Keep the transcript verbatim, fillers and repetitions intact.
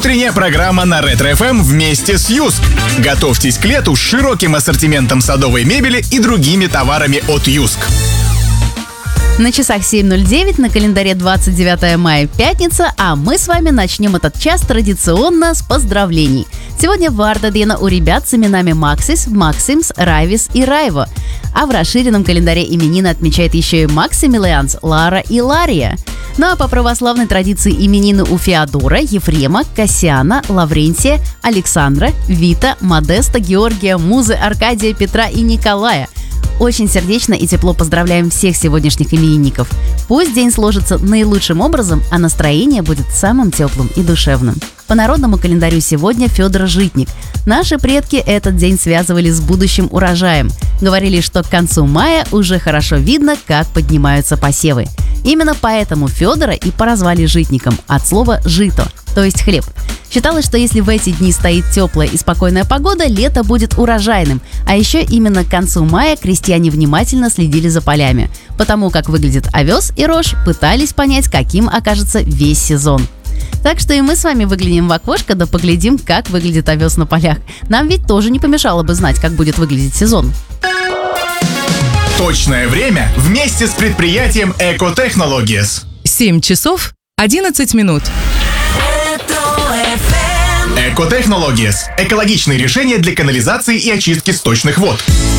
Утренняя программа на Ретро эф эм вместе с Юск. Готовьтесь к лету с широким ассортиментом садовой мебели и другими товарами от Юск. На часах семь ноль девять, на календаре двадцать девятое мая, пятница, а мы с вами начнем этот час традиционно с поздравлений. Сегодня Вардадена у ребят с именами Максис, Максимс, Райвис и Райво. А в расширенном календаре именины отмечает еще и Максимилианс, Лара и Лария. Ну а по православной традиции именины у Феодора, Ефрема, Кассиана, Лаврентия, Александра, Вита, Модеста, Георгия, Музы, Аркадия, Петра и Николая. Очень сердечно и тепло поздравляем всех сегодняшних именинников. Пусть день сложится наилучшим образом, а настроение будет самым теплым и душевным. По народному календарю сегодня Федор Житник. Наши предки этот день связывали с будущим урожаем. Говорили, что к концу мая уже хорошо видно, как поднимаются посевы. Именно поэтому Федора и прозвали житником от слова «жито», то есть хлеб. Считалось, что если в эти дни стоит теплая и спокойная погода, лето будет урожайным. А еще именно к концу мая крестьяне внимательно следили за полями. Потому как выглядит овес и рожь, пытались понять, каким окажется весь сезон. Так что и мы с вами выглянем в окошко, да поглядим, как выглядит овес на полях. Нам ведь тоже не помешало бы знать, как будет выглядеть сезон. Точное время вместе с предприятием Экотехнологиес. семь часов одиннадцать минут. Экотехнологиес – экологичные решения для канализации и очистки сточных вод.